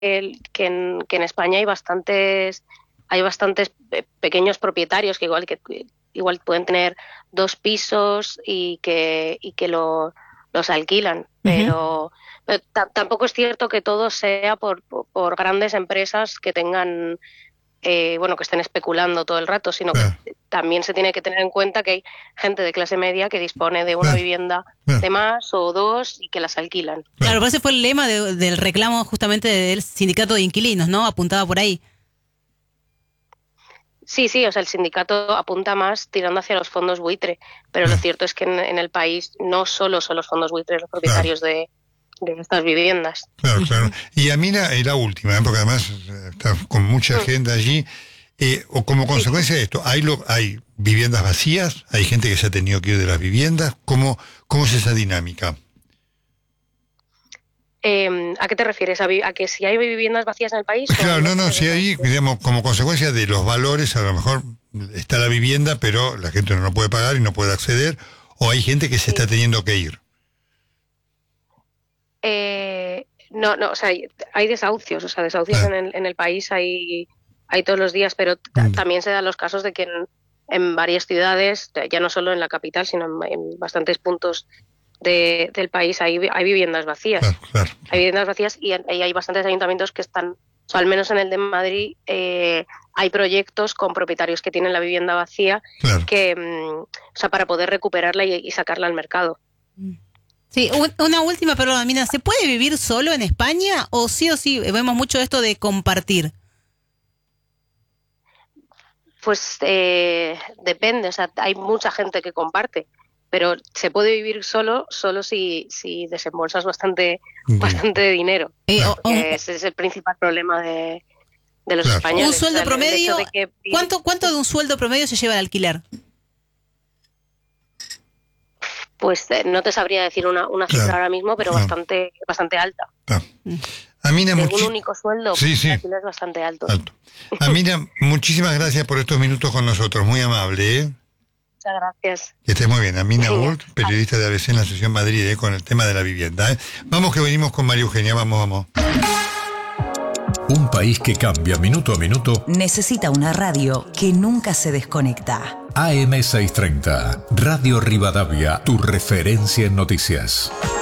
que en España hay bastantes pequeños propietarios que igual pueden tener 2 pisos y que los alquilan, pero tampoco es cierto que todo sea por grandes empresas que tengan que estén especulando todo el rato, sino que también se tiene que tener en cuenta que hay gente de clase media que dispone de una vivienda de más o 2 y que las alquilan. Claro, pero ese fue el lema del reclamo justamente del sindicato de inquilinos, ¿no? Apuntaba por ahí. Sí, o sea, el sindicato apunta más tirando hacia los fondos buitre, pero lo cierto es que en el país no solo son los fondos buitre los propietarios de estas viviendas. Claro. Y Amina, la última, porque además está con mucha gente allí, o como consecuencia de esto, ¿hay viviendas vacías? ¿Hay gente que se ha tenido que ir de las viviendas? ¿Cómo es esa dinámica? ¿A qué te refieres? ¿A que si hay viviendas vacías en el país? Claro, si hay, digamos, como consecuencia de los valores, a lo mejor está la vivienda, pero la gente no lo puede pagar y no puede acceder, o hay gente que se está teniendo que ir. No, o sea, hay desahucios, en el país hay todos los días, pero también se dan los casos de que en varias ciudades, ya no solo en la capital, sino en bastantes puntos del país hay viviendas vacías. Claro. Hay viviendas vacías y hay bastantes ayuntamientos que están, o sea, al menos en el de Madrid, hay proyectos con propietarios que tienen la vivienda vacía que, o sea, para poder recuperarla y sacarla al mercado. Sí, una última, perdón, Mina, ¿se puede vivir solo en España o sí vemos mucho esto de compartir? Pues depende, o sea, hay mucha gente que comparte, pero se puede vivir solo si desembolsas bastante dinero. Ese es el principal problema de los españoles. ¿Un sueldo promedio? ¿Cuánto de un sueldo promedio se lleva el alquiler? Pues no te sabría decir una cifra ahora mismo, pero bastante alta. Amina, un único sueldo, sí. es bastante alto. Amina, muchísimas gracias por estos minutos con nosotros, muy amable. Muchas gracias. Que estés muy bien. Amina Burt, periodista de ABC en la Sección Madrid, con el tema de la vivienda. Vamos que venimos con María Eugenia, vamos. Un país que cambia minuto a minuto necesita una radio que nunca se desconecta. AM630, Radio Rivadavia, tu referencia en noticias.